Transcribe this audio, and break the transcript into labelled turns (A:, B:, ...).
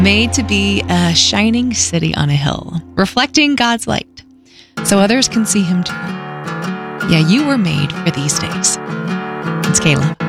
A: made to be a shining city on a hill, reflecting God's light, so others can see him too. Yeah, you were made for these days. It's Kayla.